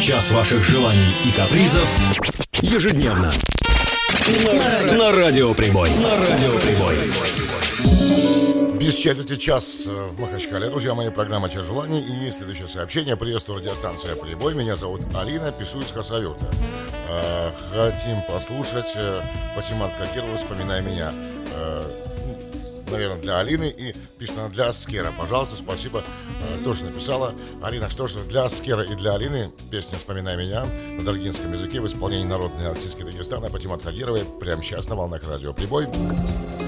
Час ваших желаний и капризов ежедневно на Радио Прибой. На Радио Прибой. Без четверти час в Махачкале, друзья мои, программа «Час желаний». И следующее сообщение. Приветствую, радиостанция «Прибой». Меня зовут Алина, пишу из Хасавюрта. Хотим послушать Патимат Кагирова «Вспоминай меня». Наверное, для Алины. И пишет она для Аскера. Пожалуйста, спасибо. Тоже написала. Алина, что ж, для Аскера и для Алины песня «Вспоминай меня» на даргинском языке в исполнении народной артистки Дагестана Патимат Кагировой прямо сейчас на волнах Радио Прибой.